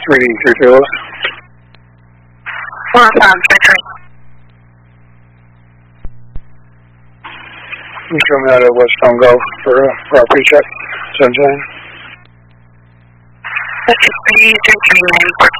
332. I'm coming out of Westbound Gulf for a property check. Sunshine. That's 339.